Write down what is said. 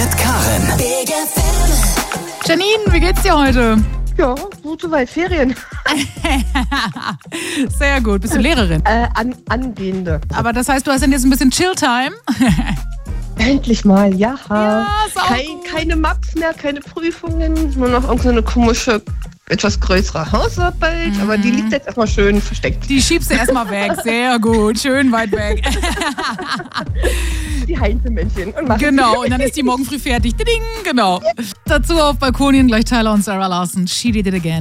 mit Karin. Janine, wie geht's dir heute? Ja, gut soweit. Ferien. Sehr gut. Bist du Lehrerin? Angehende. Aber das heißt, du hast dann jetzt ein bisschen Chill-Time? Endlich mal, ja. ist auch gut. Keine Maps mehr, keine Prüfungen, nur noch irgendeine komische, etwas größere Hausarbeit. Aber die liegt jetzt erstmal schön versteckt. Die schiebst du erstmal weg. Sehr gut. Schön weit weg. Die Heinzelmännchen. Genau. Und dann ist die morgen früh fertig. Ding, genau. Dazu auf Balkonien gleich Tyler und Sarah Larson. She Did It Again.